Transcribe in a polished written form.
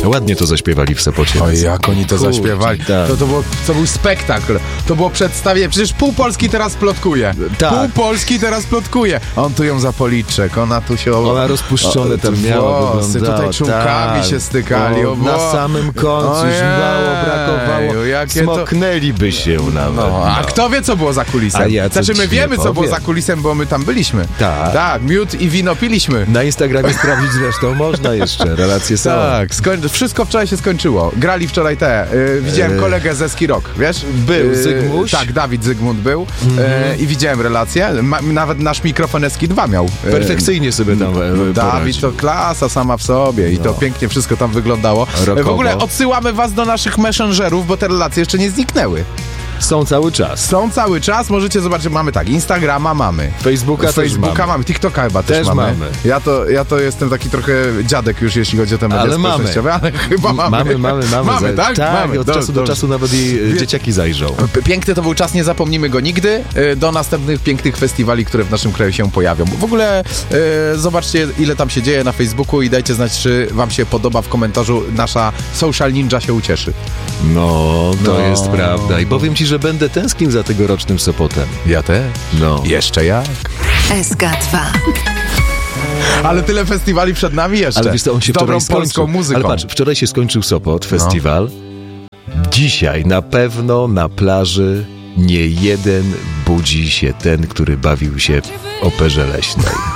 Ładnie to zaśpiewali w Sopocie. Oj, jak oni to zaśpiewali. Tak. To był spektakl. To było przedstawienie. Przecież pół Polski teraz plotkuje. Tak. Pół Polski teraz plotkuje. On tu ją za policzek, ona tu się... Ona rozpuszczone tam miała, włosy, wyglądała. tutaj czółkami tak. się stykali. Na samym końcu już mało brakowało. Smoknęliby się nawet. A kto wie, co było za kulisem? A ja Znaczy, my ci wiemy, nie co było powiem. za kulisem, bo my tam byliśmy. Tak. Miód i wino piliśmy. Na Instagramie sprawdzić zresztą można jeszcze. Relacje są. Tak, wszystko wczoraj się skończyło. Grali wczoraj widziałem kolegę ze Ski Rock, wiesz? Był Zygmuś? Tak, Dawid Zygmunt był i widziałem relację. Nawet nasz mikrofon Eski 2 miał. Perfekcyjnie sobie tam Dawid to klasa sama w sobie i to pięknie wszystko tam wyglądało. Rokowo. W ogóle odsyłamy was do naszych messengerów, bo te relacje jeszcze nie zniknęły. Są cały czas. Są cały czas, możecie zobaczyć, mamy tak, Instagrama mamy. Facebooka mamy, TikToka chyba też mamy. Ja to jestem taki trochę dziadek już, jeśli chodzi o te media społecznościowe, ale chyba mamy. Mamy, tak? Tak, mamy. od czasu do czasu nawet dzieciaki zajrzą. Piękny to był czas, nie zapomnimy go nigdy, do następnych pięknych festiwali, które w naszym kraju się pojawią. W ogóle zobaczcie, ile tam się dzieje na Facebooku i dajcie znać, czy wam się podoba w komentarzu. Nasza Social Ninja się ucieszy. To jest prawda. I powiem ci, że będę tęsknił za tegorocznym Sopotem. Ja też. Jeszcze jak. SK2. Ale tyle festiwali przed nami jeszcze. Ale wiesz co, on się z dobrą wczoraj polską skończył. muzyką. Ale patrz, wczoraj się skończył Sopot, festiwal. Dzisiaj na pewno na plaży nie jeden budzi się ten, który bawił się w operze leśnej.